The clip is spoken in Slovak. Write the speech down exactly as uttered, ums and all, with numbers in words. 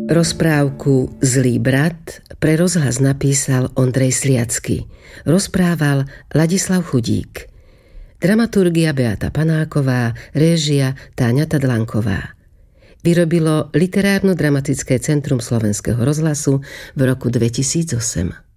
Rozprávku Zlý brat pre rozhlas napísal Ondrej Sliacky. Rozprával Ladislav Chudík. Dramaturgia Beata Panáková, réžia Táňa Tadlanková. Vyrobilo Literárno-dramatické centrum Slovenského rozhlasu v roku dvetisícosem.